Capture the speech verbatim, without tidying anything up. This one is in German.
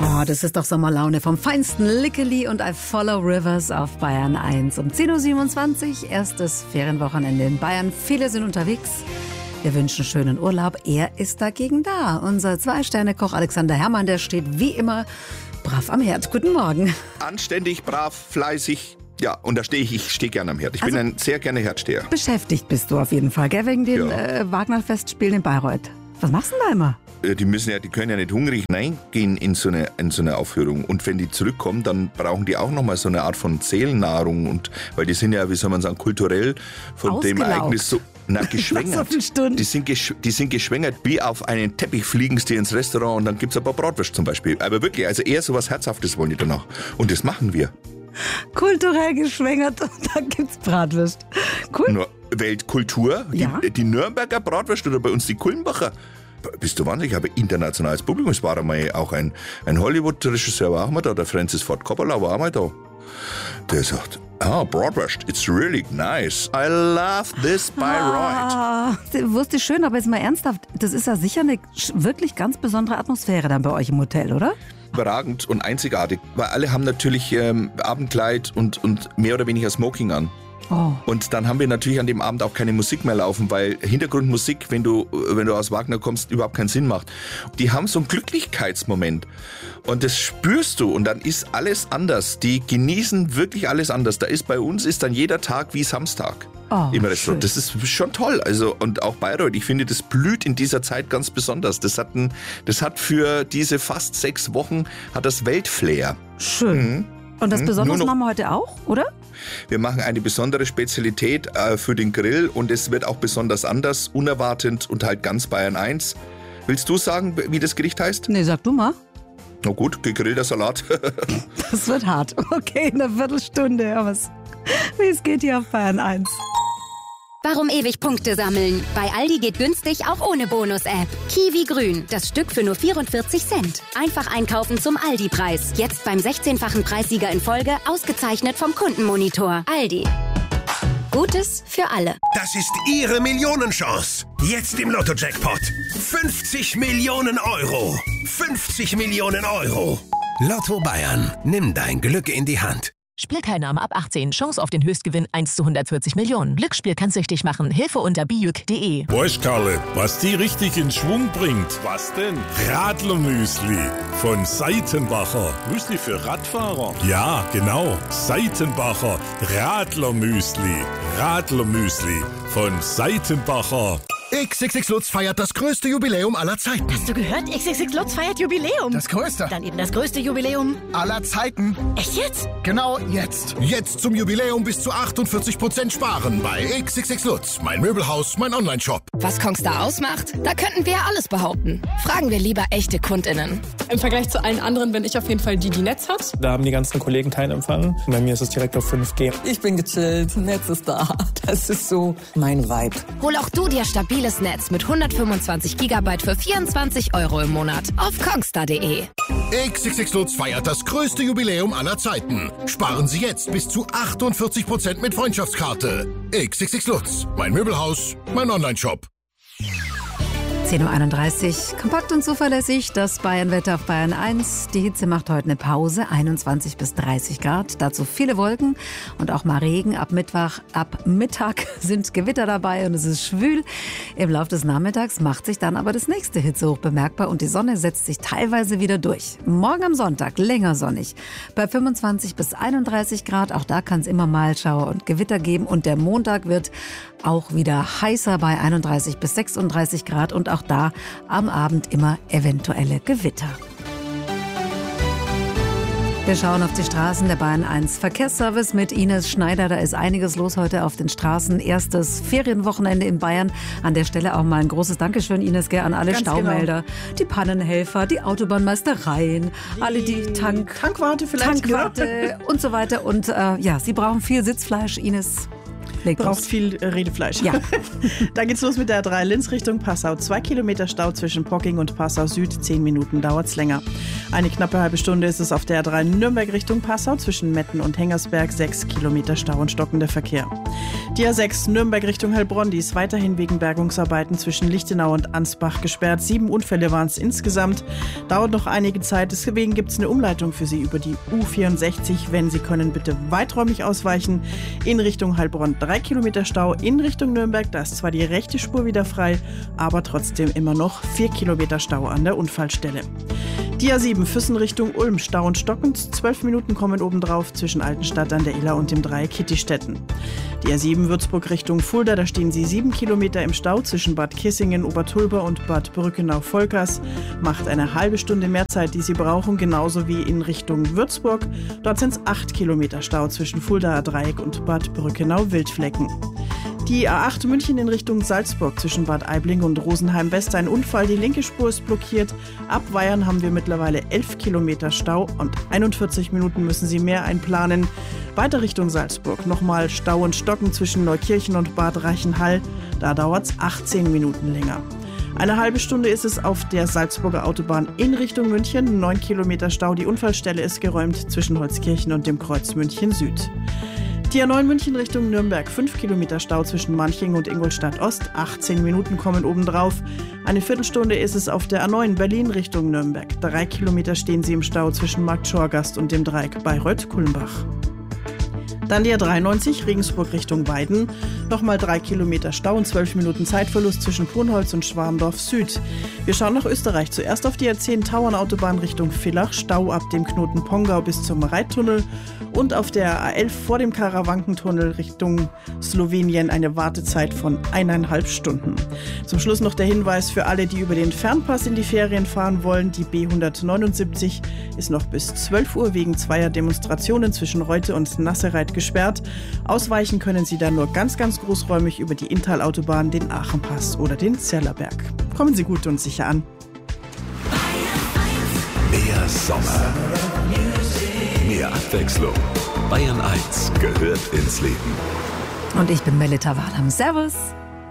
Oh, das ist doch Sommerlaune vom feinsten Lickeli und I Follow Rivers auf Bayern eins. Um zehn Uhr siebenundzwanzig, erstes Ferienwochenende in Bayern. Viele sind unterwegs. Wir wünschen schönen Urlaub. Er ist dagegen da. Unser Zwei-Sterne-Koch Alexander Herrmann, der steht wie immer brav am Herd. Guten Morgen. Anständig, brav, fleißig. Ja, und da stehe ich, ich stehe gerne am Herd. Ich Also, bin ein sehr gerne Herdsteher. Beschäftigt bist du auf jeden Fall, gell? Wegen den Ja. äh, Wagner-Festspielen in Bayreuth. Was machst du denn da immer? Äh, Die müssen ja, die können ja nicht hungrig hineingehen in so eine, in so eine Aufführung. Und wenn die zurückkommen, dann brauchen die auch nochmal so eine Art von Seelennahrung. Und, weil die sind ja, wie soll man sagen, kulturell von dem Ausgelaugt. Ereignis so na, geschwängert. Nach so vielen Stunden. Die sind, gesch die sind geschwängert, wie auf einen Teppich fliegen sie ins Restaurant und dann gibt es ein paar Bratwürste zum Beispiel. Aber wirklich, also eher so was Herzhaftes wollen die danach. Und das machen wir. Kulturell geschwängert und dann gibt's Bratwurst. Cool. Nur Weltkultur, Ja. die, die Nürnberger Bratwurst oder bei uns die Kulmbacher. Bist du wahnsinnig? Ich habe internationales Publikum. Es war einmal auch ein, ein Hollywood-Regisseur, war auch mal da, der Francis Ford Coppola war auch mal da. Der sagt, ah, Bratwurst, it's really nice. I love this Bayreuth. Ah, die Wurst ist schön, aber jetzt mal ernsthaft, das ist ja sicher eine sch- wirklich ganz besondere Atmosphäre dann bei euch im Hotel, oder? Überragend und einzigartig, weil alle haben natürlich ähm, Abendkleid und, und mehr oder weniger Smoking an. Oh. Und dann haben wir natürlich an dem Abend auch keine Musik mehr laufen, weil Hintergrundmusik, wenn du, wenn du aus Wagner kommst, überhaupt keinen Sinn macht. Die haben so einen Glücklichkeitsmoment und das spürst du und dann ist alles anders. Die genießen wirklich alles anders. Da ist bei uns ist dann jeder Tag wie Samstag. Oh, Im schön. Restaurant. Das ist schon toll. Also, und auch Bayreuth, ich finde, das blüht in dieser Zeit ganz besonders. Das hat, ein, das hat für diese fast sechs Wochen hat das Weltflair. Schön. Und das Besondere Nur noch- machen wir heute auch, oder? Wir machen eine besondere Spezialität äh, für den Grill und es wird auch besonders anders, unerwartet und halt ganz Bayern eins. Willst du sagen, wie das Gericht heißt? Nee, sag du mal. Na gut, gegrillter Salat. Das wird hart. Okay, in einer Viertelstunde, ja, was, wie es geht hier auf Bayern eins. Warum ewig Punkte sammeln? Bei Aldi geht günstig auch ohne Bonus-App. Kiwi Grün, das Stück für nur vierundvierzig Cent. Einfach einkaufen zum Aldi-Preis. Jetzt beim sechzehnfachen Preissieger in Folge, ausgezeichnet vom Kundenmonitor. Aldi. Gutes für alle. Das ist Ihre Millionenchance. Jetzt im Lotto-Jackpot. fünfzig Millionen Euro. fünfzig Millionen Euro. Lotto Bayern. Nimm dein Glück in die Hand. Spielteilnahme ab achtzehn. Chance auf den Höchstgewinn eins zu hundertvierzig Millionen. Glücksspiel kann süchtig machen. Hilfe unter bijuk punkt de. Weißt, Karle, was die richtig in Schwung bringt? Was denn? Radlermüsli von Seitenbacher. Müsli für Radfahrer? Ja, genau. Seitenbacher Radlermüsli. Radlermüsli von Seitenbacher. X X X Lutz feiert das größte Jubiläum aller Zeiten. Hast du gehört? X X X Lutz feiert Jubiläum. Das größte Dann eben das größte Jubiläum. aller Zeiten. Echt jetzt? Genau jetzt. Jetzt zum Jubiläum bis zu achtundvierzig Prozent sparen bei X X X Lutz. Mein Möbelhaus, mein Online-Shop. Was Kongstar ausmacht? Da könnten wir ja alles behaupten. Fragen wir lieber echte KundInnen. Im Vergleich zu allen anderen bin ich auf jeden Fall die, die Netz hat. Da haben die ganzen Kollegen keinen Empfang. Bei mir ist es direkt auf fünf G. Ich bin gechillt, Netz ist da. Das ist so mein Vibe. Hol auch du dir stabiles Netz mit hundertfünfundzwanzig Gigabyte für vierundzwanzig Euro im Monat auf kongstar punkt de. X X X Lutz feiert das größte Jubiläum aller Zeiten. Sparen Sie jetzt bis zu achtundvierzig Prozent mit Freundschaftskarte. X X X Lutz. Mein Möbelhaus, mein Online-Shop. zehn Uhr einunddreißig, kompakt und zuverlässig, das Bayernwetter auf Bayern eins. Die Hitze macht heute eine Pause, einundzwanzig bis dreißig Grad. Dazu viele Wolken und auch mal Regen. Ab Mittwoch, ab Mittag sind Gewitter dabei und es ist schwül. Im Laufe des Nachmittags macht sich dann aber das nächste Hitzehoch bemerkbar und die Sonne setzt sich teilweise wieder durch. Morgen am Sonntag länger sonnig, bei fünfundzwanzig bis einunddreißig Grad. Auch da kann es immer mal Schauer und Gewitter geben und der Montag wird auch wieder heißer bei einunddreißig bis sechsunddreißig Grad und auch da am Abend immer eventuelle Gewitter. Wir schauen auf die Straßen der Bayern eins Verkehrsservice mit Ines Schneider. Da ist einiges los heute auf den Straßen. Erstes Ferienwochenende in Bayern. An der Stelle auch mal ein großes Dankeschön, Ines, gell, an alle Ganz Staumelder, genau. Die Pannenhelfer, die Autobahnmeistereien, die alle die Tank Tankwarte vielleicht. Tankwarte und so weiter. Und äh, ja, sie brauchen viel Sitzfleisch, Ines. Braucht los. viel äh, Redefleisch. Ja. Dann geht's los mit der A drei Linz Richtung Passau. Zwei Kilometer Stau zwischen Pocking und Passau Süd. Zehn Minuten dauert's länger. Eine knappe halbe Stunde ist es auf der A drei Nürnberg Richtung Passau zwischen Metten und Hengersberg. Sechs Kilometer Stau und stockender Verkehr. Die A sechs Nürnberg Richtung Heilbronn, die ist weiterhin wegen Bergungsarbeiten zwischen Lichtenau und Ansbach gesperrt. Sieben Unfälle waren es insgesamt. Dauert noch einige Zeit, deswegen gibt es eine Umleitung für Sie über die U vierundsechzig. Wenn Sie können, bitte weiträumig ausweichen. In Richtung Heilbronn drei Kilometer Stau. In Richtung Nürnberg, da ist zwar die rechte Spur wieder frei, aber trotzdem immer noch vier Kilometer Stau an der Unfallstelle. Die A sieben Füssen Richtung Ulm, Stau und stockend. Zwölf Minuten kommen obendrauf zwischen Altenstadt an der Iller und dem Dreieck Kittistetten. Die A sieben Würzburg Richtung Fulda, da stehen Sie sieben Kilometer im Stau zwischen Bad Kissingen, Obertulber und Bad Brückenau-Volkers. Macht eine halbe Stunde mehr Zeit, die Sie brauchen, genauso wie in Richtung Würzburg. Dort sind es acht Kilometer Stau zwischen Fuldaer Dreieck und Bad Brückenau-Wildflecken. Die A acht München in Richtung Salzburg zwischen Bad Aibling und Rosenheim-West. Ein Unfall, die linke Spur ist blockiert. Ab Weyern haben wir mittlerweile elf Kilometer Stau und einundvierzig Minuten müssen Sie mehr einplanen. Weiter Richtung Salzburg nochmal Stau und Stocken zwischen Neukirchen und Bad Reichenhall. Da dauert es achtzehn Minuten länger. Eine halbe Stunde ist es auf der Salzburger Autobahn in Richtung München. neun Kilometer Stau, die Unfallstelle ist geräumt zwischen Holzkirchen und dem Kreuz München Süd. Die A neun München Richtung Nürnberg, fünf Kilometer Stau zwischen Manching und Ingolstadt Ost, achtzehn Minuten kommen obendrauf. Eine Viertelstunde ist es auf der A neun Berlin Richtung Nürnberg. Drei Kilometer stehen Sie im Stau zwischen Markt Schorgast und dem Dreieck Bayreuth-Kulmbach. Dann die A dreiundneunzig Regensburg Richtung Weiden. Nochmal drei Kilometer Stau und zwölf Minuten Zeitverlust zwischen Kronholz und Schwarndorf Süd. Wir schauen nach Österreich. Zuerst auf die A zehn Tauernautobahn Richtung Villach. Stau ab dem Knoten Pongau bis zum Reittunnel. Und auf der A elf vor dem Karawankentunnel Richtung Slowenien eine Wartezeit von eineinhalb Stunden. Zum Schluss noch der Hinweis für alle, die über den Fernpass in die Ferien fahren wollen. Die B hundertneunundsiebzig ist noch bis zwölf Uhr wegen zweier Demonstrationen zwischen Reute und Nassereit gesperrt. Ausweichen können Sie dann nur ganz, ganz großräumig über die Inntal-Autobahn, den Aachenpass oder den Zerlerberg. Kommen Sie gut und sicher an. Mehr Sommer. Mehr Abwechslung. Bayern eins gehört ins Leben. Und ich bin Melita Wahlheim. Servus.